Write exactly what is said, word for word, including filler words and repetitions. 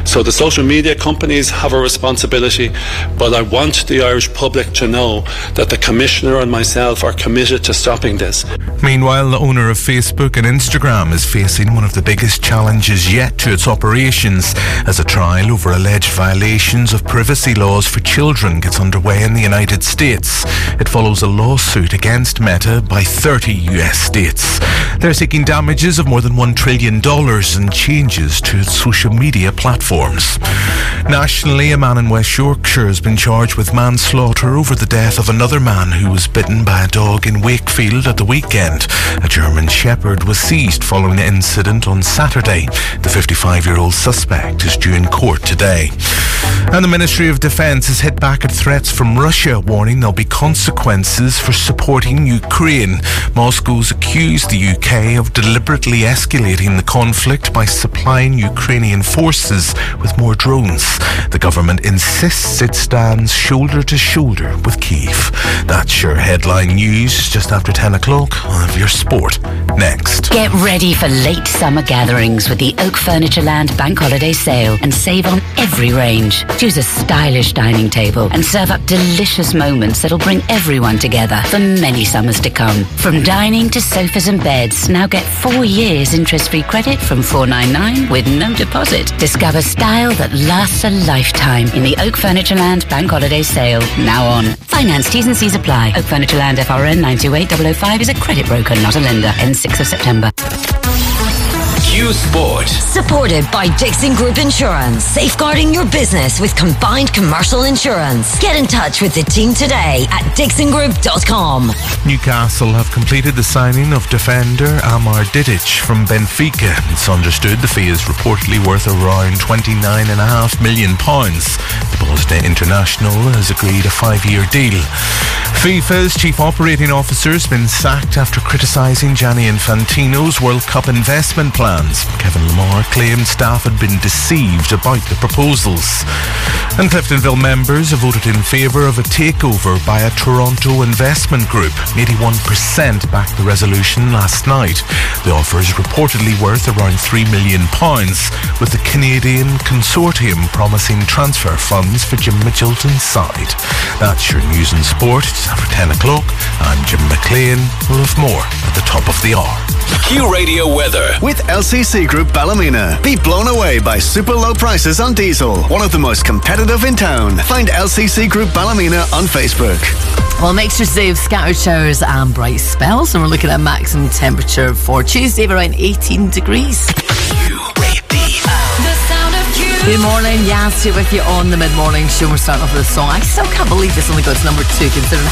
So the social media companies have a responsibility, but I want the Irish public to know that the Commissioner and myself are committed to stopping this. Meanwhile, the owner of Facebook and Instagram is facing one of the biggest challenges yet to its operations as a trial over alleged violations of privacy laws for children gets underway in the United States. It follows a lawsuit against Meta by thirty U S states. They're seeking damages of more than one trillion dollars and changes to its social media platforms. Nationally, a man in West Yorkshire has been charged with manslaughter over the death of another man who was bitten by a dog in Wakefield at the weekend. A German Shepherd was seized following an incident on Saturday. The fifty-five-year-old suspect is due in court today. And the Ministry of Defence has hit back at threats from Russia, warning there'll be consequences for supporting Ukraine. Moscow's accused the U K of deliberately escalating the conflict by supplying Ukrainian forces with more drones. The government insists it stands shoulder to shoulder with Kyiv. That's your headline news just after ten o'clock. I'll have your sport next. Get ready for late summer gatherings with the Oak Furnitureland Bank Holiday Sale and save on every range. Choose a stylish dining table and serve up delicious moments that'll bring everyone together for many summers to come. From dining to sofas and beds, now get four years interest-free credit from four ninety-nine with no deposit. Discover style that lasts a lifetime in the Oak Furnitureland Bank Holiday Sale, now on. Finance T's and C's apply. Oak Furnitureland F R N nine two eight zero zero five is a credit broker, not a lender. Ends sixth of September. Q Sport. Supported by Dixon Group Insurance. Safeguarding your business with combined commercial insurance. Get in touch with the team today at dixon group dot com. Newcastle have completed the signing of defender Amar Didic from Benfica. It's understood the fee is reportedly worth around twenty-nine point five million pounds. The Bosnia international has agreed a five-year deal. FIFA's chief operating officer has been sacked after criticising Gianni Infantino's World Cup investment plans. Kevin Lamar claimed staff had been deceived about the proposals. And Cliftonville members have voted in favour of a takeover by a Toronto investment group. eighty-one percent backed the resolution last night. The offer is reportedly worth around three million pounds, with the Canadian consortium promising transfer funds for Jim Magilton's side. That's your news and sport. It's after ten o'clock. I'm Jim McLean. We'll have more at the top of the hour. Q Radio weather. With L C C Group Ballymena. Be blown away by super low prices on diesel. One of the most competitive in town. Find L C C Group Ballymena on Facebook. Well, mixtures today of scattered showers and bright spells, and we're looking at maximum temperature for Tuesday of around eighteen degrees. Good morning, Yaz here with you on the mid-morning show. We're starting off with a song. I still can't believe this only got to number two, considering